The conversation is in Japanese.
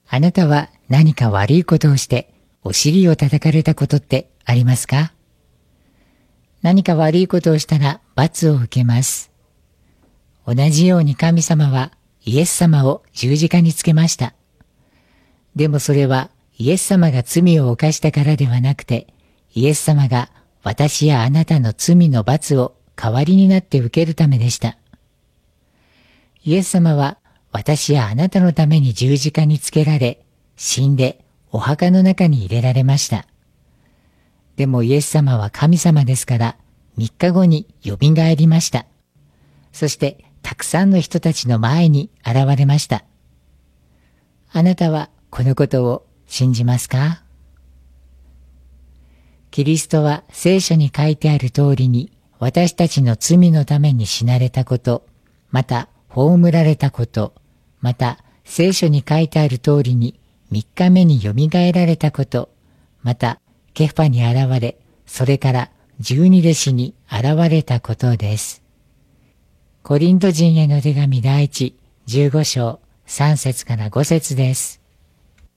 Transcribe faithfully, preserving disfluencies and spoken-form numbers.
あなたは何か悪いことをしてお尻を叩かれたことってありますか？何か悪いことをしたら罰を受けます。同じように神様はイエス様を十字架につけました。でもそれはイエス様が罪を犯したからではなくて、イエス様が私やあなたの罪の罰を代わりになって受けるためでした。イエス様は私やあなたのために十字架につけられ、死んでお墓の中に入れられました。でもイエス様は神様ですから、三日後によみがえりました。そしてたくさんの人たちの前に現れました。あなたはこのことを信じますか？キリストは聖書に書いてある通りに私たちの罪のために死なれたこと、また葬られたこと、また聖書に書いてある通りに三日目によみがえられたこと、またケファに現れ、それから十二弟子に現れたことです。コリント人への手紙第一、じゅうご章、さん節からご節です。